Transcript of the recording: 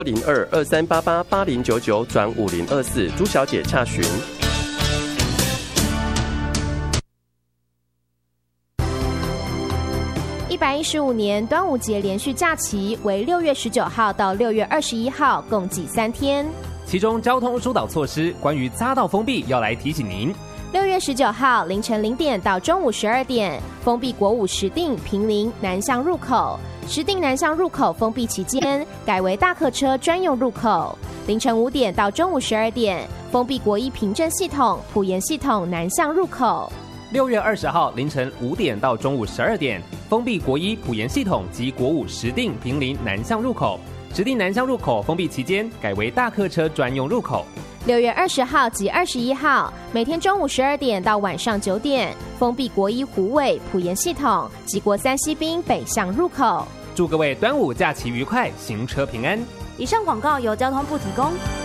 0223888099转5024，朱小姐洽询。 115年端午节连续假期为6月19号到6月21号，共计3天。 其中交通疏导措施关于匝道封闭要来提醒您。 6月19号凌晨0点到中午12点，封闭国五石碇、坪林南向入口。石碇南向入口封闭期间，改为大客车专用入口。凌晨5点到中午12点，封闭国一平镇系统、埔盐系统南向入口。 6月20号凌晨5点到中午12点，封闭国一埔盐系统及国五石碇、坪林南向入口。石碇南向入口封闭期间，改为大客车专用入口。 6月20号及21号，每天中午12点到晚上9点，封闭国一虎尾、埔盐系统及国三西滨北向入口。 祝各位端午假期愉快，行车平安。 以上广告由交通部提供。